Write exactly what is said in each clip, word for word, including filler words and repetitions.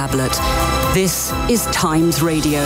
tablet. This is Times Radio.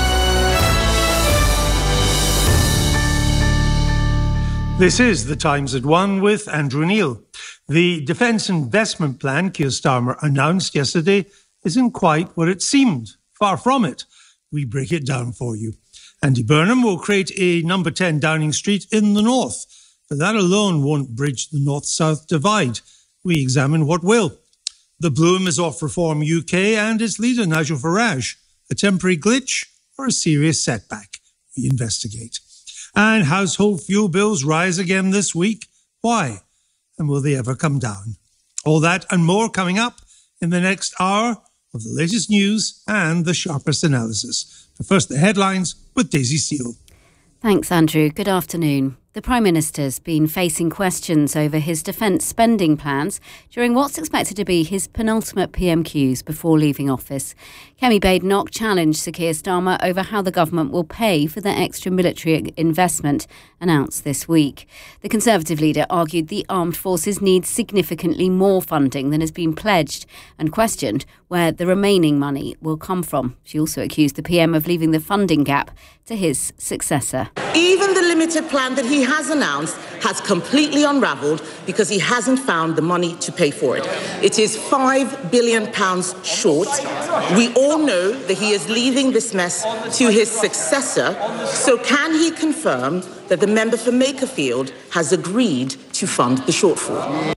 This is the Times at One with Andrew Neil. The Defence Investment Plan Keir Starmer announced yesterday isn't quite what it seemed. Far from it. We break it down for you. Andy Burnham will create a number ten Downing Street in the north. But that alone won't bridge the north-south divide. We examine what will. The bloom is off Reform U K and its leader, Nigel Farage. A temporary glitch or a serious setback? We investigate. And household fuel bills rise again this week. Why? And will they ever come down? All that and more coming up in the next hour of the latest news and the sharpest analysis. But first, the headlines with Daisy Seal. Thanks, Andrew. Good afternoon. The Prime Minister's been facing questions over his defence spending plans during what's expected to be his penultimate P M Qs before leaving office. Kemi Badenoch challenged Sir Keir Starmer over how the government will pay for the extra military investment announced this week. The Conservative leader argued the armed forces need significantly more funding than has been pledged and questioned where the remaining money will come from. She also accused the P M of leaving the funding gap to his successor. Even the limited plan that he has announced has completely unravelled because he hasn't found the money to pay for it. It is five billion pounds short. We all know that he is leaving this mess to his successor. So can he confirm that the member for Makerfield has agreed to fund the shortfall?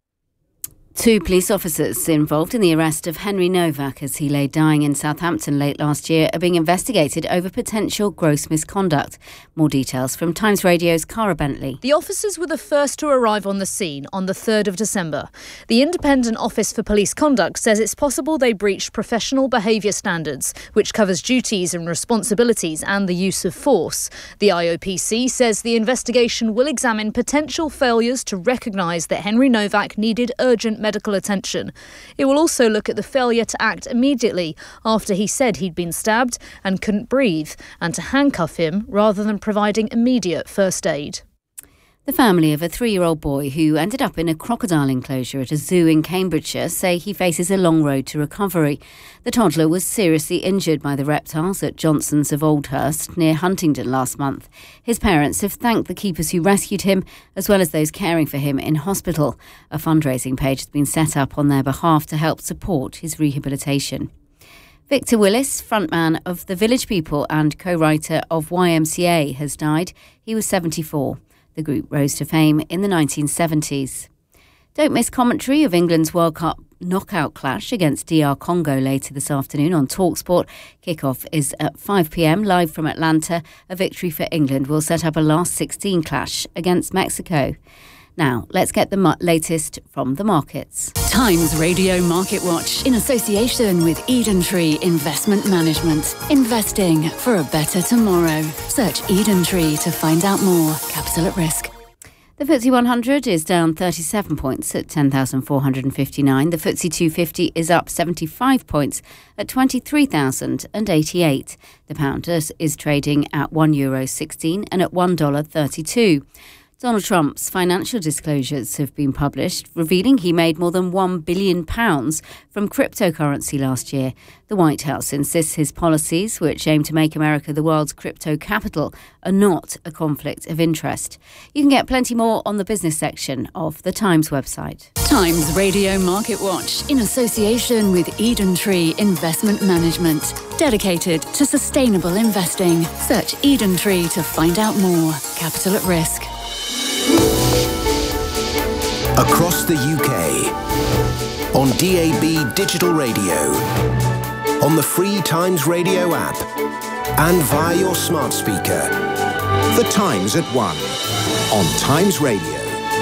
Two police officers involved in the arrest of Henry Novak as he lay dying in Southampton late last year are being investigated over potential gross misconduct. More details from Times Radio's Cara Bentley. The officers were the first to arrive on the scene on the third of December. The Independent Office for Police Conduct says it's possible they breached professional behaviour standards, which covers duties and responsibilities and the use of force. The I O P C says the investigation will examine potential failures to recognise that Henry Novak needed urgent medical medical attention. It will also look at the failure to act immediately after he said he'd been stabbed and couldn't breathe, and to handcuff him rather than providing immediate first aid. The family of a three-year-old boy who ended up in a crocodile enclosure at a zoo in Cambridgeshire say he faces a long road to recovery. The toddler was seriously injured by the reptiles at Johnson's of Oldhurst near Huntingdon last month. His parents have thanked the keepers who rescued him, as well as those caring for him in hospital. A fundraising page has been set up on their behalf to help support his rehabilitation. Victor Willis, frontman of The Village People and co-writer of Y M C A, has died. He was seventy-four. The group rose to fame in the nineteen seventies. Don't miss commentary of England's World Cup knockout clash against D R Congo later this afternoon on TalkSport. Kickoff is at five p.m. live from Atlanta. A victory for England will set up a last sixteen clash against Mexico. Now, let's get the mu- latest from the markets. Times Radio Market Watch in association with Eden Tree Investment Management. Investing for a better tomorrow. Search Eden Tree to find out more. Capital at risk. The F T S E one hundred is down thirty-seven points at ten thousand four hundred fifty-nine. The F T S E two fifty is up seventy-five points at twenty-three thousand eighty-eight. The pound is trading at one euro sixteen and at one dollar thirty-two. Donald Trump's financial disclosures have been published, revealing he made more than one billion pounds from cryptocurrency last year. The White House insists his policies, which aim to make America the world's crypto capital, are not a conflict of interest. You can get plenty more on the business section of the Times website. Times Radio Market Watch in association with Eden Tree Investment Management. Dedicated to sustainable investing. Search Eden Tree to find out more. Capital at risk. Across the U K, on D A B digital radio, on the free Times Radio app, and via your smart speaker. The Times at One, on Times Radio.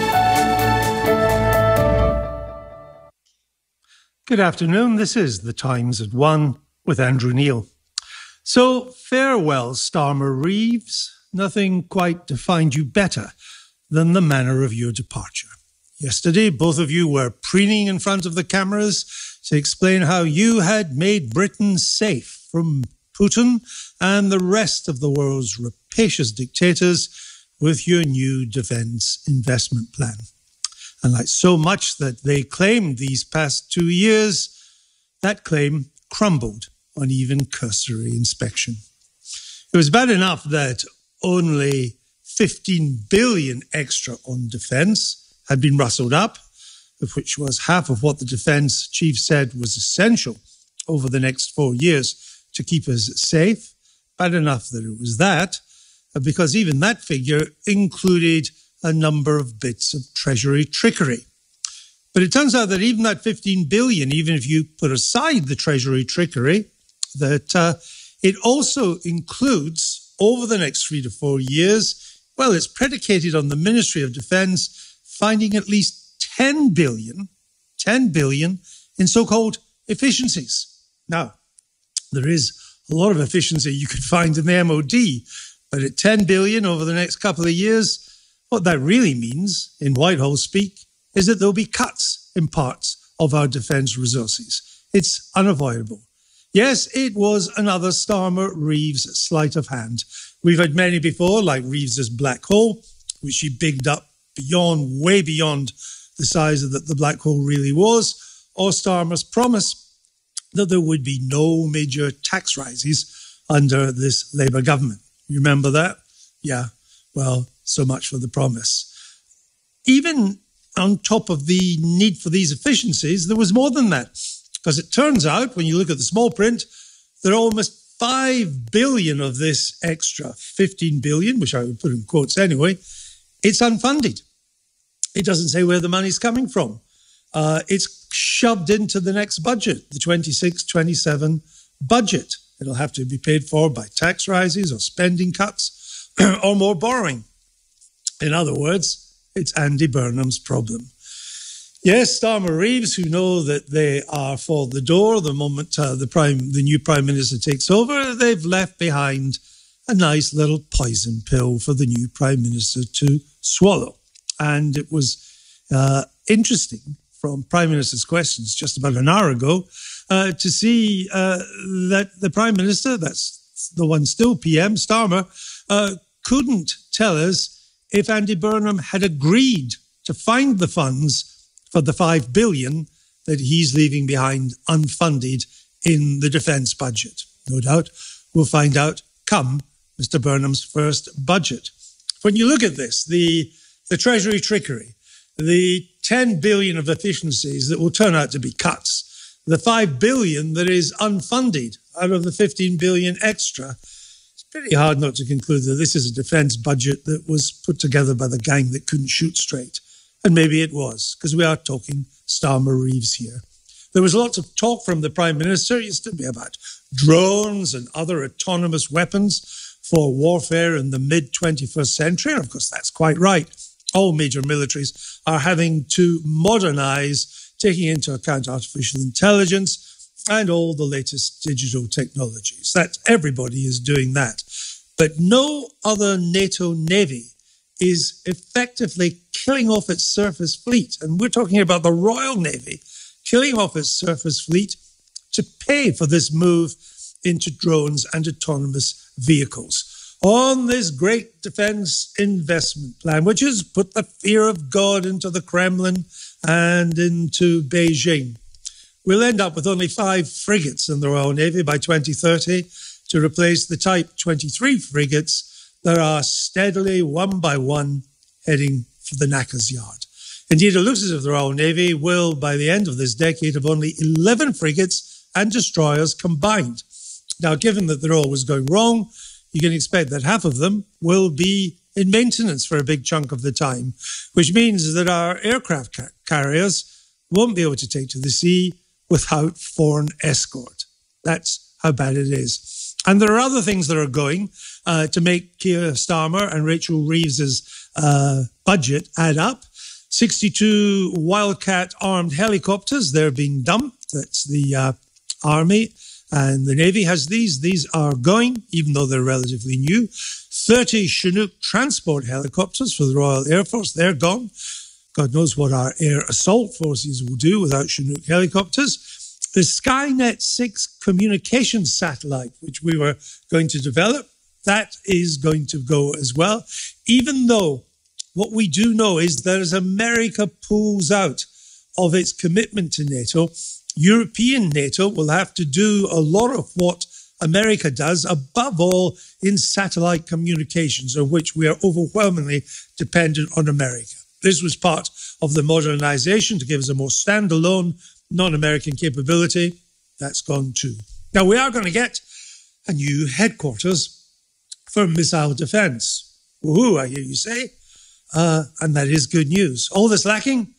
Good afternoon, this is The Times at One with Andrew Neil. So, farewell, Starmer Reeves. Nothing quite defined you better than the manner of your departure. Yesterday, both of you were preening in front of the cameras to explain how you had made Britain safe from Putin and the rest of the world's rapacious dictators with your new defence investment plan. And like so much that they claimed these past two years, that claim crumbled on even cursory inspection. It was bad enough that only fifteen billion extra on defence had been rustled up, which was half of what the defence chief said was essential over the next four years to keep us safe. Bad enough that it was that, because even that figure included a number of bits of Treasury trickery. But it turns out that even that fifteen billion, even if you put aside the Treasury trickery, that uh, it also includes, over the next three to four years, well, it's predicated on the Ministry of Defence finding at least ten billion, ten billion in so-called efficiencies. Now, there is a lot of efficiency you could find in the M O D, but at ten billion over the next couple of years, what that really means, in Whitehall speak, is that there'll be cuts in parts of our defence resources. It's unavoidable. Yes, it was another Starmer-Reeves sleight of hand. We've had many before, like Reeves's black hole, which she bigged up beyond, way beyond the size of that the black hole really was, or Starmer's promise that there would be no major tax rises under this Labour government. You remember that? Yeah, well, so much for the promise. Even on top of the need for these efficiencies, there was more than that. Because it turns out, when you look at the small print, there are almost five billion of this extra fifteen billion, which I would put in quotes anyway. It's unfunded. It doesn't say where the money's coming from. Uh, it's shoved into the next budget, the twenty-six twenty-seven budget. It'll have to be paid for by tax rises or spending cuts or more borrowing. In other words, it's Andy Burnham's problem. Yes, Starmer-Reeves, who know that they are for the door the moment uh, the prime, the new Prime Minister takes over, they've left behind a nice little poison pill for the new Prime Minister to swallow. And it was uh, interesting from Prime Minister's questions just about an hour ago uh, to see uh, that the Prime Minister, that's the one still P M, Starmer, uh, couldn't tell us if Andy Burnham had agreed to find the funds for the five billion that he's leaving behind unfunded in the defence budget. No doubt we'll find out come Mister Burnham's first budget. When you look at this, the, the Treasury trickery, the ten billion of efficiencies that will turn out to be cuts, the five billion that is unfunded out of the fifteen billion extra, it's pretty hard not to conclude that this is a defence budget that was put together by the gang that couldn't shoot straight. And maybe it was, because we are talking Starmer-Reeves here. There was lots of talk from the Prime Minister. It used to be about drones and other autonomous weapons for warfare in the mid twenty-first century. And of course, that's quite right. All major militaries are having to modernize, taking into account artificial intelligence and all the latest digital technologies. That everybody is doing that. But no other NATO navy is effectively killing off its surface fleet. And we're talking about the Royal Navy killing off its surface fleet to pay for this move into drones and autonomous vehicles. On this great defence investment plan, which has put the fear of God into the Kremlin and into Beijing, we'll end up with only five frigates in the Royal Navy by twenty thirty to replace the Type twenty-three frigates that are steadily, one by one, heading for the knacker's yard. Indeed, it looks as if the Royal Navy will, by the end of this decade, have only eleven frigates and destroyers combined. Now, given that they're always going wrong, you can expect that half of them will be in maintenance for a big chunk of the time, which means that our aircraft car- carriers won't be able to take to the sea without foreign escort. That's how bad it is. And there are other things that are going uh, to make Keir Starmer and Rachel Reeves's uh, budget add up. sixty-two Wildcat armed helicopters, they're being dumped. That's the uh, Army and the Navy has these. These are going, even though they're relatively new. thirty Chinook transport helicopters for the Royal Air Force, they're gone. God knows what our air assault forces will do without Chinook helicopters. The Skynet six communications satellite, which we were going to develop, that is going to go as well, even though what we do know is that as America pulls out of its commitment to NATO, European NATO will have to do a lot of what America does, above all in satellite communications, of which we are overwhelmingly dependent on America. This was part of the modernization to give us a more standalone, non-American capability. That's gone too. Now, we are going to get a new headquarters for missile defense. Woohoo, I hear you say. Uh, and that is good news. All that's lacking?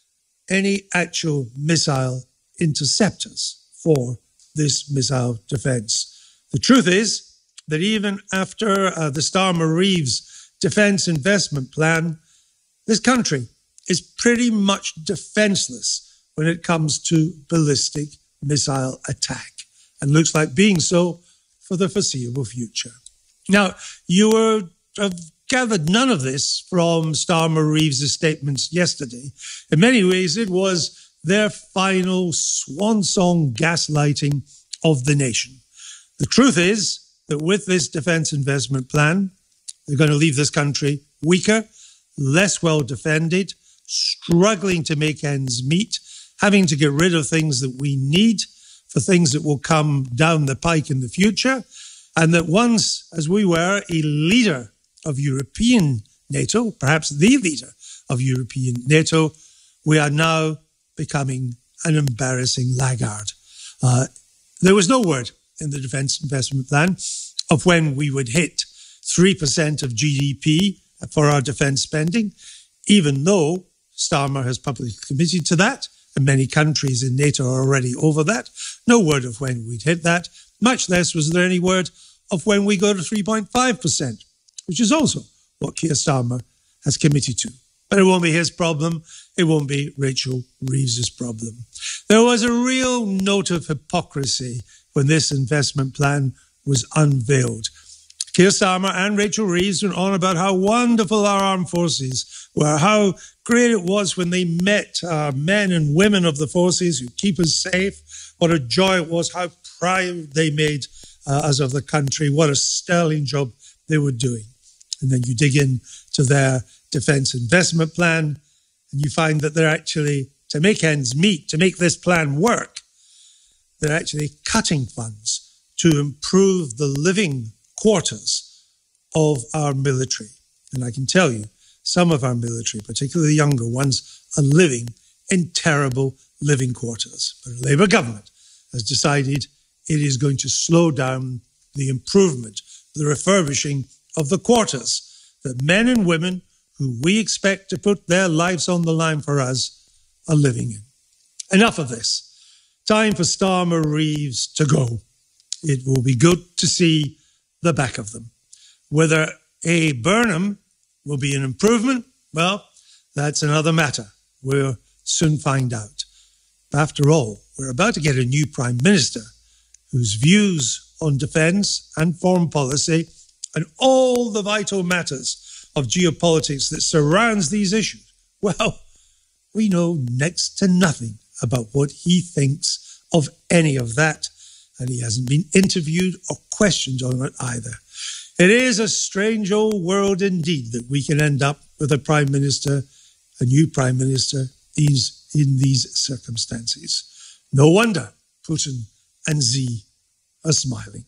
Any actual missile interceptors for this missile defense. The truth is that even after uh, the Starmer-Reeves defense investment plan, this country is pretty much defenseless when it comes to ballistic missile attack, and looks like being so for the foreseeable future. Now, you would have gathered none of this from Starmer-Reeves' statements yesterday. In many ways, it was their final swan song gaslighting of the nation. The truth is that with this defense investment plan, they're going to leave this country weaker, less well defended, struggling to make ends meet, having to get rid of things that we need for things that will come down the pike in the future, and that once, as we were, a leader of European NATO, perhaps the leader of European NATO, we are now becoming an embarrassing laggard. Uh, there was no word in the defense investment plan of when we would hit three percent of G D P for our defense spending, even though Starmer has publicly committed to that, and many countries in NATO are already over that. No word of when we'd hit that. Much less was there any word of when we go to three point five percent, which is also what Keir Starmer has committed to. But it won't be his problem. It won't be Rachel Reeves' problem. There was a real note of hypocrisy when this investment plan was unveiled. Keir Starmer and Rachel Reeves went on about how wonderful our armed forces were, how great it was when they met uh, men and women of the forces who keep us safe, what a joy it was, how proud they made uh, us of the country, what a sterling job they were doing. And then you dig in to their defense investment plan, and you find that they're actually, to make ends meet, to make this plan work, they're actually cutting funds to improve the living quarters of our military. And I can tell you, some of our military, particularly the younger ones, are living in terrible living quarters. But a Labour government has decided it is going to slow down the improvement, the refurbishing of the quarters that men and women who we expect to put their lives on the line for us are living in. Enough of this. Time for Starmer-Reeves to go. It will be good to see the back of them. Whether A. Burnham will be an improvement, well, that's another matter. We'll soon find out. After all, we're about to get a new Prime Minister whose views on defence and foreign policy and all the vital matters of geopolitics that surrounds these issues, well, we know next to nothing about what he thinks of any of that, and he hasn't been interviewed or questioned on it either. It is a strange old world indeed that we can end up with a Prime Minister, a new Prime Minister, these, in these circumstances. No wonder Putin and Xi are smiling.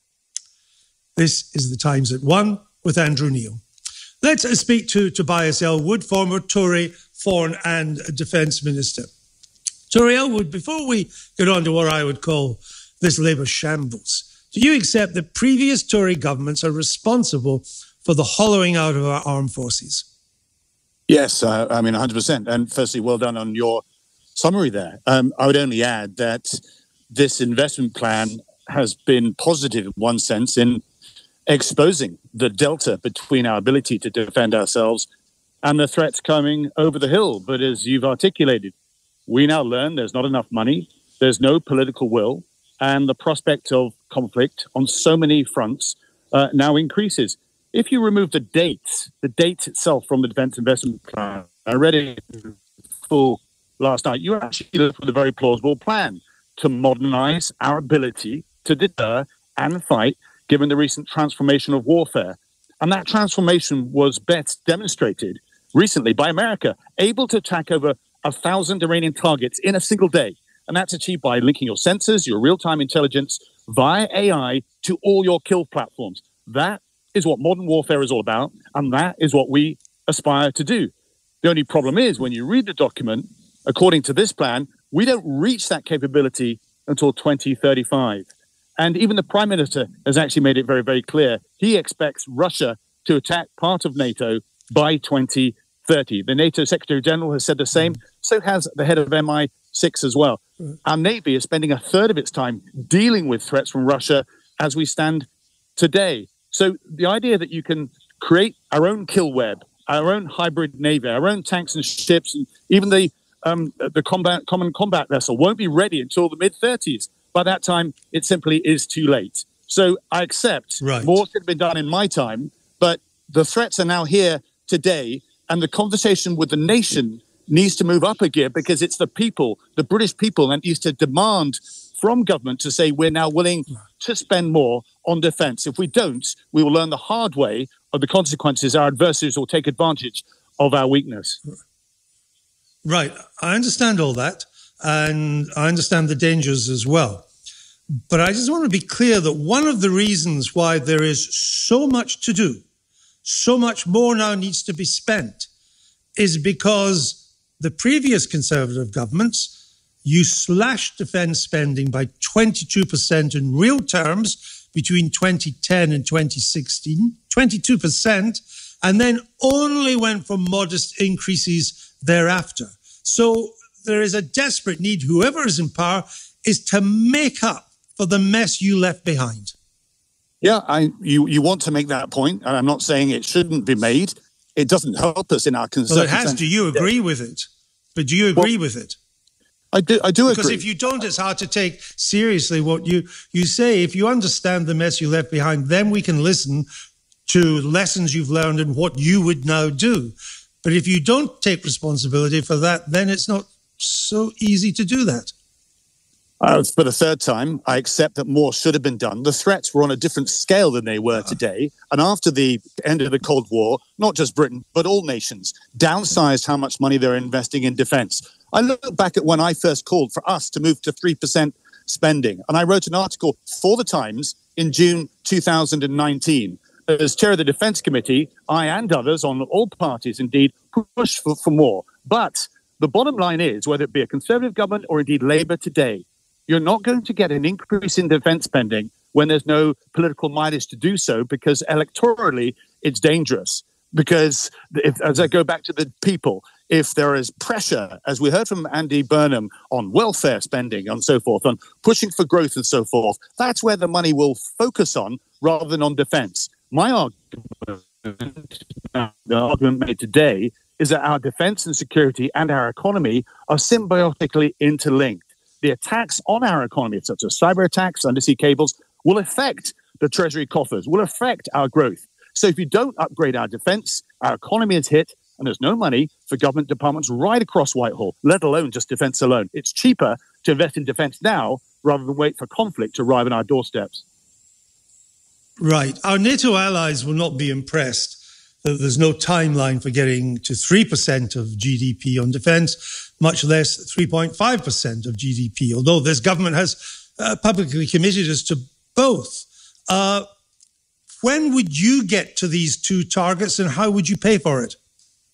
This is The Times at One with Andrew Neil. Let's speak to Tobias Ellwood, former Tory Foreign and Defence Minister. Tory Ellwood, before we get on to what I would call this Labour shambles, do you accept that previous Tory governments are responsible for the hollowing out of our armed forces? Yes, uh, I mean, one hundred percent. And firstly, well done on your summary there. Um, I would only add that this investment plan has been positive in one sense in exposing the delta between our ability to defend ourselves and the threats coming over the hill. But as you've articulated, we now learn there's not enough money, there's no political will, and the prospect of conflict on so many fronts uh, now increases. If you remove the dates, the dates itself from the Defence Investment Plan, I read it in full last night, you actually left with a very plausible plan to modernise our ability to deter and fight, given the recent transformation of warfare. And that transformation was best demonstrated recently by America, able to attack over a thousand Iranian targets in a single day. And that's achieved by linking your sensors, your real-time intelligence via A I to all your kill platforms. That is what modern warfare is all about, and that is what we aspire to do. The only problem is when you read the document, according to this plan, we don't reach that capability until twenty thirty-five. And even the Prime Minister has actually made it very, very clear. He expects Russia to attack part of NATO by twenty thirty. The NATO Secretary General has said the same. So has the head of M I six as well. Our Navy is spending a third of its time dealing with threats from Russia as we stand today. So the idea that you can create our own kill web, our own hybrid Navy, our own tanks and ships, and even the um, the combat, common combat vessel won't be ready until the mid thirties. By that time, it simply is too late. So I accept right. More should have been done in my time, but the threats are now here today, and the conversation with the nation needs to move up a gear because it's the people, the British people, that needs to demand from government to say we're now willing to spend more on defence. If we don't, we will learn the hard way of the consequences. Our adversaries will take advantage of our weakness. Right. I understand all that, and I understand the dangers as well. But I just want to be clear that one of the reasons why there is so much to do, so much more now needs to be spent, is because the previous Conservative governments, you slashed defence spending by twenty-two percent in real terms between twenty ten and twenty sixteen, twenty-two percent, and then only went for modest increases thereafter. So there is a desperate need, whoever is in power, is to make up for the mess you left behind. Yeah, I, you, you want to make that point, and I'm not saying it shouldn't be made. It doesn't help us in our concern. Well, it has. Do you agree with it? But do you agree well, with it? I do. I do because agree. Because if you don't, it's hard to take seriously what you you say. If you understand the mess you left behind, then we can listen to lessons you've learned and what you would now do. But if you don't take responsibility for that, then it's not so easy to do that. Uh, for the third time, I accept that more should have been done. The threats were on a different scale than they were today. And after the end of the Cold War, not just Britain, but all nations downsized how much money they're investing in defence. I look back at when I first called for us to move to three percent spending. And I wrote an article for the Times in June two thousand nineteen. As chair of the Defence Committee, I and others on all parties, indeed, pushed for, for more. But the bottom line is, whether it be a Conservative government or indeed Labour today, you're not going to get an increase in defence spending when there's no political mileage to do so, because electorally it's dangerous. Because if, as I go back to the people, if there is pressure, as we heard from Andy Burnham, on welfare spending and so forth, on pushing for growth and so forth, that's where the money will focus on rather than on defence. My argument, the argument made today, is that our defence and security and our economy are symbiotically interlinked. The attacks on our economy, such as cyber attacks, undersea cables, will affect the Treasury coffers, will affect our growth. So if you don't upgrade our defence, our economy is hit, and there's no money for government departments right across Whitehall, let alone just defence alone. It's cheaper to invest in defence now rather than wait for conflict to arrive on our doorsteps. Right. Our NATO allies will not be impressed that there's no timeline for getting to three percent of G D P on defence, much less three point five percent of G D P, although this government has uh, publicly committed us to both. Uh, when would you get to these two targets, and how would you pay for it?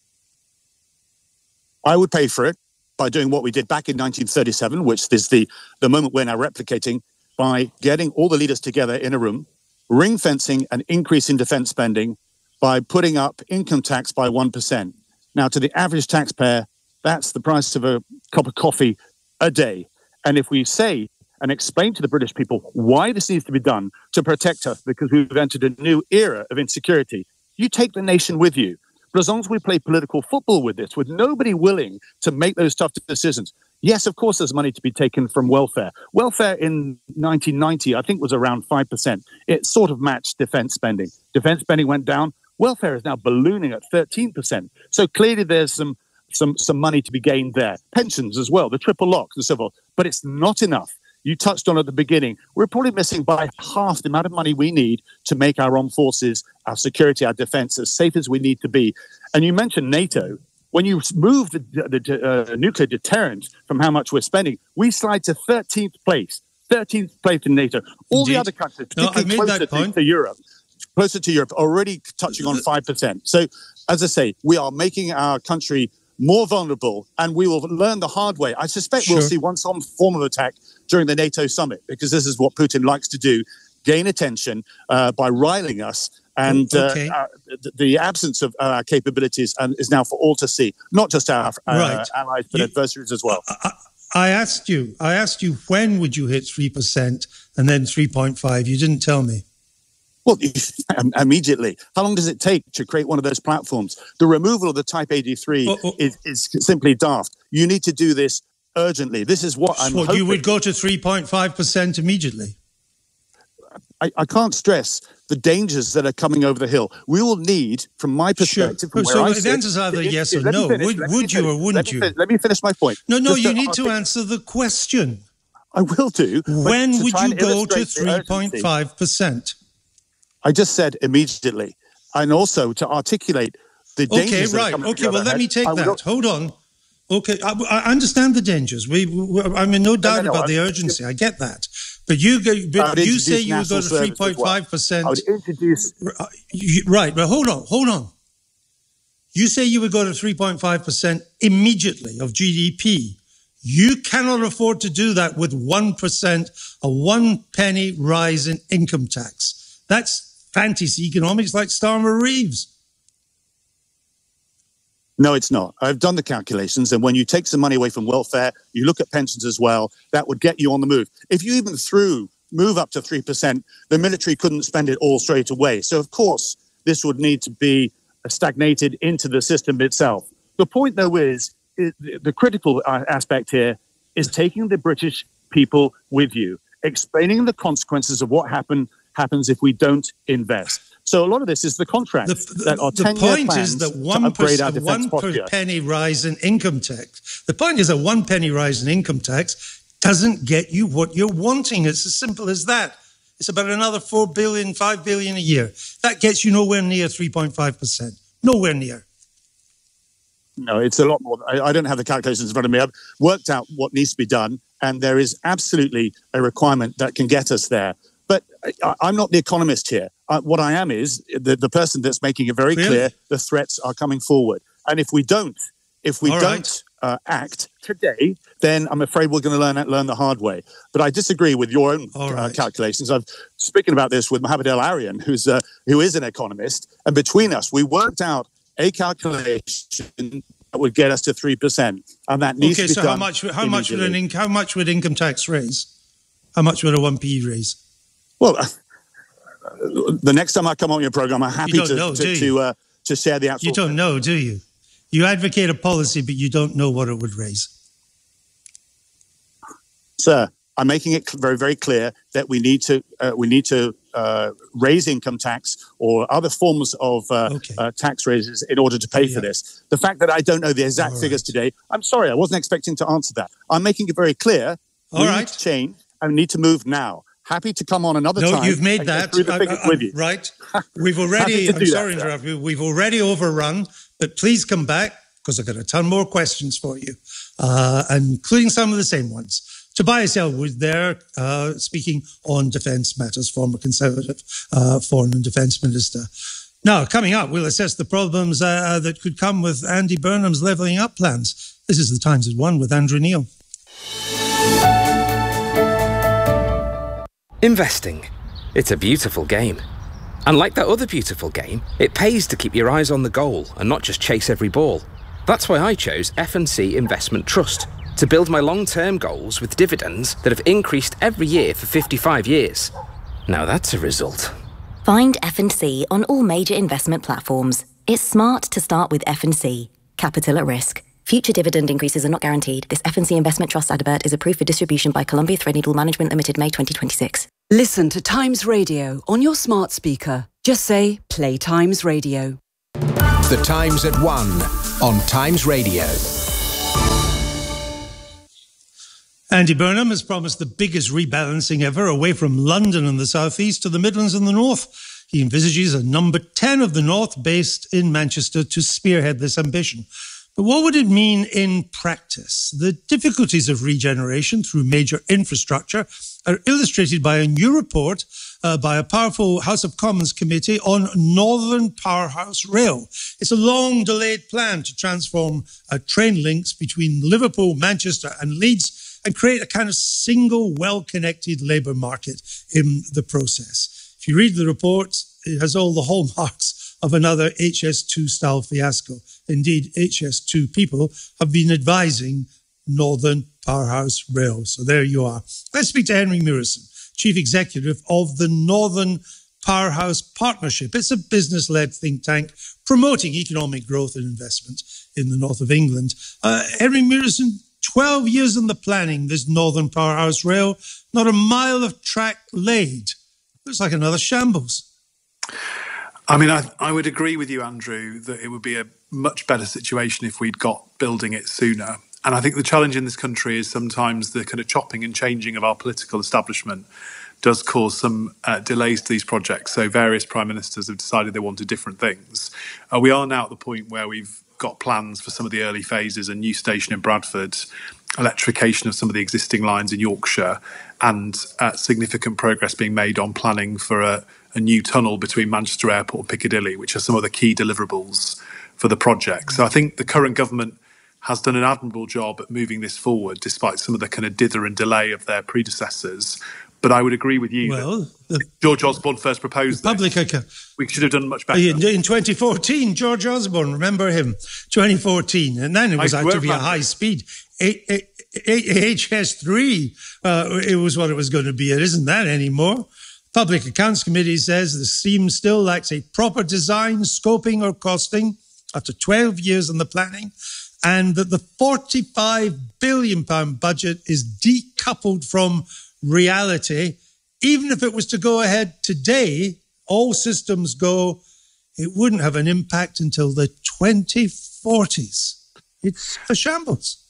I would pay for it by doing what we did back in nineteen thirty-seven, which is the, the moment we're now replicating, by getting all the leaders together in a room, ring-fencing an increase in defence spending by putting up income tax by one percent. Now, to the average taxpayer, that's the price of a cup of coffee a day. And if we say and explain to the British people why this needs to be done to protect us, because we've entered a new era of insecurity, you take the nation with you. But as long as we play political football with this, with nobody willing to make those tough decisions, yes, of course, there's money to be taken from welfare. Welfare in nineteen ninety, I think, was around five percent. It sort of matched defence spending. Defence spending went down. Welfare is now ballooning at thirteen percent. So clearly there's some, some, some money to be gained there. Pensions as well, the triple locks and so forth. But it's not enough. You touched on at the beginning, we're probably missing by half the amount of money we need to make our armed forces, our security, our defence as safe as we need to be. And you mentioned NATO. when you move the, the uh, nuclear deterrent from how much we're spending, we slide to thirteenth place. thirteenth place in NATO. All Indeed. the other countries, No, particularly I made closer that to, point. to Europe, closer to Europe, already touching on five percent. So, as I say, we are making our country more vulnerable, and we will learn the hard way. I suspect Sure. we'll see one some form of attack during the NATO summit, because this is what Putin likes to do, gain attention uh, by riling us. And Okay. uh, uh, the, the absence of our capabilities um, is now for all to see, not just our uh, Right. allies, but You- adversaries as well. I, I asked you, I asked you, when would you hit three percent and then three point five? You didn't tell me. Well, immediately. How long does it take to create one of those platforms? The removal of the Type eighty-three Oh, oh. is, is simply daft. You need to do this urgently. This is what I'm So hoping. you would go to three point five percent immediately. I, I can't stress the dangers that are coming over the hill. We will need, from my perspective, from where So I the sit- answer's either if- yes if- or let me no. finish, Would- let me would you finish, or wouldn't let me you? fin- Let me finish my point. No, no, Just you to need to artic- answer the question. I will do. but When to would try you and go to illustrate the three urgency, point five percent? I just said immediately. And also to articulate the Okay, dangers that are right. coming Okay, well, let overhead, me take I would- that. Hold on. Okay, I, I understand the dangers. We, we, I'm in no doubt no, about I'm- the urgency. I get that. But you, go, I but would you say introduce you would go national to service three as point five percent. I would introduce. Right, but hold on, hold on. You say you would go to three point five percent immediately of G D P. You cannot afford to do that with one percent, a one penny rise in income tax. That's fantasy economics like Starmer Reeves. No, it's not. I've done the calculations, and when you take some money away from welfare, you look at pensions as well, that would get you on the move. If you even threw move up to three percent, the military couldn't spend it all straight away. So, of course, this would need to be stagnated into the system itself. The point, though, is, is the critical aspect here is taking the British people with you, explaining the consequences of what happen, happens if we don't invest. So a lot of this is the contracts The, the, that are the ten-year point plans is that to one, upgrade our per, defence one per posture. penny rise in income tax. The point is that one penny rise in income tax doesn't get you what you're wanting. It's as simple as that. It's about another four billion, five billion a year. That gets you nowhere near three point five percent. Nowhere near. No, it's a lot more. I, I don't have the calculations in front of me. I've worked out what needs to be done, and there is absolutely a requirement that can get us there. But I, I'm not the economist here. Uh, what I am is the, the person that's making it very Really? clear the threats are coming forward. And if we don't, if we All don't right. uh, act today, then I'm afraid we're going to learn learn the hard way. But I disagree with your own All uh, right. calculations. I've speaking about this with Mohamed El Arian, who's uh, who is an economist, and between us, we worked out a calculation that would get us to three percent, and that needs Okay, to be so done how much? How much would an immediately. in, how much would income tax raise? How much would a one p raise? Well, uh, the next time I come on your program, I'm happy don't to know, do to you? to, uh, to share the actual. You don't know, do you? You advocate a policy, but you don't know what it would raise. Sir, I'm making it very, very clear that we need to uh, we need to uh, raise income tax or other forms of uh, Okay. uh, tax raises in order to pay for Yeah. this. The fact that I don't know the exact All figures right. today, I'm sorry, I wasn't expecting to answer that. I'm making it very clear. All we right. need to change and we need to move now. Happy to come on another No, time. you've made and go that. through the I- figures I- with you. Right. We've Happy already, to I'm do sorry that, to interrupt you, we've already overrun, but please come back because I've got a ton more questions for you, uh, including some of the same ones. Tobias Ellwood there, uh, speaking on defence matters, former Conservative uh, Foreign and Defence Minister. Now, coming up, we'll assess the problems uh, that could come with Andy Burnham's levelling up plans. This is The Times at One with Andrew Neil. Investing. It's a beautiful game. And like that other beautiful game, it pays to keep your eyes on the goal and not just chase every ball. That's why I chose F and C Investment Trust, to build my long-term goals with dividends that have increased every year for fifty-five years. Now that's a result. Find F and C on all major investment platforms. It's smart to start with F and C. Capital at risk. Future dividend increases are not guaranteed. This F and C Investment Trust advert is approved for distribution by Columbia Threadneedle Management Limited, May twenty twenty-six. Listen to Times Radio on your smart speaker. Just say, play Times Radio. The Times at one on Times Radio. Andy Burnham has promised the biggest rebalancing ever away from London and the southeast to the Midlands and the north. He envisages a number ten of the north based in Manchester to spearhead this ambition. But what would it mean in practice? The difficulties of regeneration through major infrastructure are illustrated by a new report uh, by a powerful House of Commons committee on Northern Powerhouse Rail. It's a long-delayed plan to transform uh, train links between Liverpool, Manchester and Leeds and create a kind of single, well-connected labour market in the process. If you read the report, it has all the hallmarks of another H S two style fiasco. Indeed, H S two people have been advising Northern Powerhouse Rail. So there you are. Let's speak to Henry Murison, Chief Executive of the Northern Powerhouse Partnership. It's a business-led think tank promoting economic growth and investment in the north of England. Uh, Henry Murison, twelve years in the planning, this Northern Powerhouse Rail, not a mile of track laid. Looks like another shambles. I mean, I, I would agree with you, Andrew, that it would be a much better situation if we'd got building it sooner. And I think the challenge in this country is sometimes the kind of chopping and changing of our political establishment does cause some uh, delays to these projects. So various prime ministers have decided they wanted different things. Uh, we are now at the point where we've got plans for some of the early phases, a new station in Bradford, electrification of some of the existing lines in Yorkshire, and uh, significant progress being made on planning for a, a new tunnel between Manchester Airport and Piccadilly, which are some of the key deliverables for the project. So I think the current government has done an admirable job at moving this forward, despite some of the kind of dither and delay of their predecessors. But I would agree with you well, that the, George Osborne first proposed the public this, account. We should have done much better. In, in twenty fourteen, George Osborne, remember him, twenty fourteen. And then it was out to be a high speed. H S three, uh, it was what it was going to be. It isn't that anymore. Public Accounts Committee says the scheme still lacks a proper design, scoping or costing after twelve years in the planning, and that the forty-five billion pounds budget is decoupled from reality. Even if it was to go ahead today, all systems go, it wouldn't have an impact until the twenty forties. It's a shambles.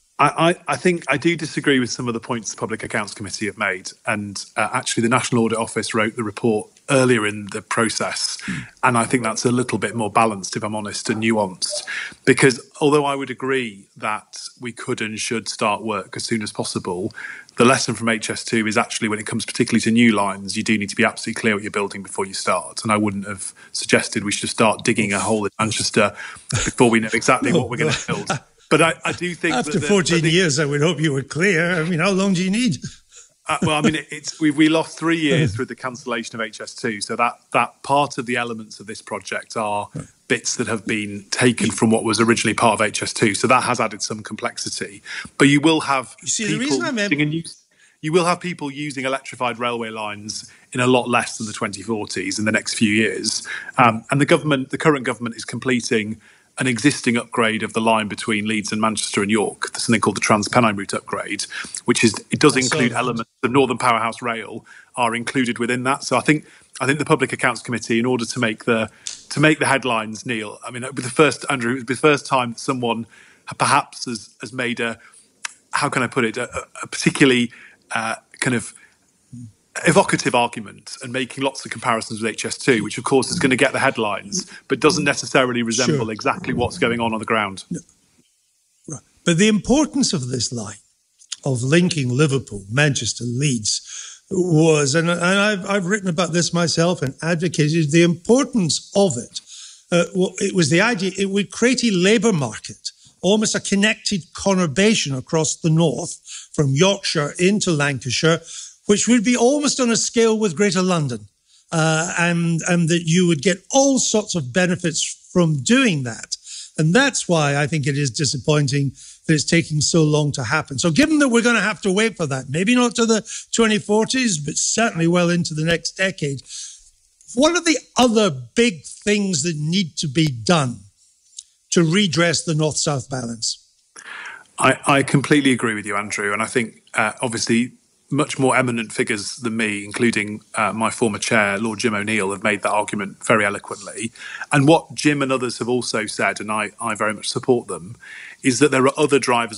I, I, I think I do disagree with some of the points the Public Accounts Committee have made. And uh, actually, the National Audit Office wrote the report earlier in the process. Mm. And I think that's a little bit more balanced, if I'm honest, and nuanced. Because although I would agree that we could and should start work as soon as possible, the lesson from H S two is actually when it comes particularly to new lines, you do need to be absolutely clear what you're building before you start. And I wouldn't have suggested we should start digging a hole in Manchester before we know exactly what we're going to build. But I, I do think after that the, fourteen the, years, I would hope you were clear. I mean, how long do you need? uh, well, I mean, it, it's we we lost three years with the cancellation of H S two, so that that part of the elements of this project are bits that have been taken from what was originally part of H S two. So that has added some complexity. But you will have you see, people the reason I'm using a new, you will have people using electrified railway lines in a lot less than the twenty forties in the next few years. Um, and the government, the current government, is completing an existing upgrade of the line between Leeds and Manchester and York. There's something called the Trans-Pennine Route upgrade, which is it does include elements. The Northern Powerhouse Rail are included within that. So I think I think the Public Accounts Committee, in order to make the to make the headlines, Neil, I mean, it would be the first, Andrew, it would be the first time that someone perhaps has, has made a, how can I put it, a, a particularly uh, kind of evocative argument and making lots of comparisons with H S two, which of course is going to get the headlines, but doesn't necessarily resemble sure. exactly what's going on on the ground. No. Right. But the importance of this line, of linking Liverpool, Manchester, Leeds, was, and, and I've, I've written about this myself and advocated the importance of it. Uh, well, it was the idea it would create a labour market, almost a connected conurbation across the north, from Yorkshire into Lancashire, which would be almost on a scale with Greater London, uh, and, and that you would get all sorts of benefits from doing that. And that's why I think it is disappointing that it's taking so long to happen. So given that we're going to have to wait for that, maybe not to the twenty forties, but certainly well into the next decade, what are the other big things that need to be done to redress the north-south balance? I, I completely agree with you, Andrew. And I think, uh, obviously, much more eminent figures than me, including uh, my former chair, Lord Jim O'Neill, have made that argument very eloquently. And what Jim and others have also said, and I, I very much support them, is that there are other drivers